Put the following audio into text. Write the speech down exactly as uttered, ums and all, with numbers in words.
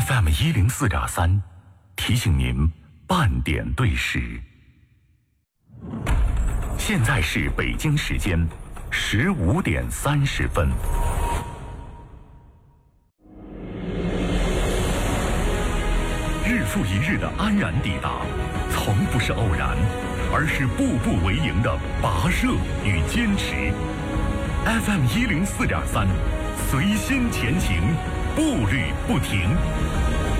F M 一零四点三，提醒您半点对时。现在是北京时间十五点三十分。日复一日的安然抵达，从不是偶然，而是步步为营的跋涉与坚持。F M 一零四点三，随心前行，步履不停。